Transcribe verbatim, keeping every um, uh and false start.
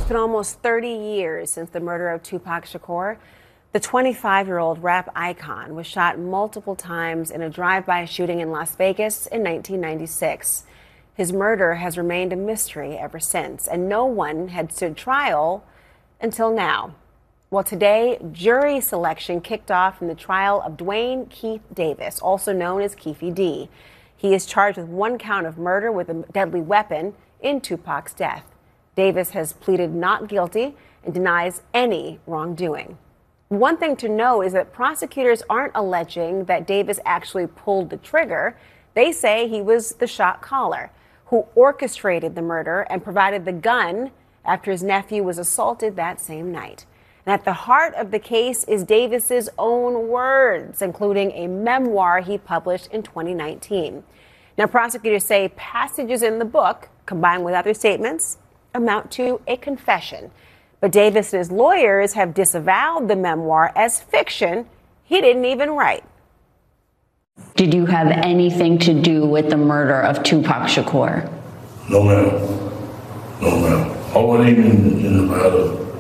It's been almost thirty years since the murder of Tupac Shakur. The twenty-five-year-old rap icon was shot multiple times in a drive-by shooting in Las Vegas in nineteen ninety-six. His murder has remained a mystery ever since, and no one had stood trial until now. Well, today, jury selection kicked off in the trial of Duane Keith Davis, also known as Keefe D. He is charged with one count of murder with a deadly weapon in Tupac's death. Davis has pleaded not guilty and denies any wrongdoing. One thing to know is that prosecutors aren't alleging that Davis actually pulled the trigger. They say he was the shot caller who orchestrated the murder and provided the gun after his nephew was assaulted that same night. And at the heart of the case is Davis's own words, including a memoir he published in twenty nineteen. Now, prosecutors say passages in the book, combined with other statements, amount to a confession. But Davis and his lawyers have disavowed the memoir as fiction he didn't even write. Did you have anything to do with the murder of Tupac Shakur? No, ma'am. No, ma'am. I wasn't even in the matter.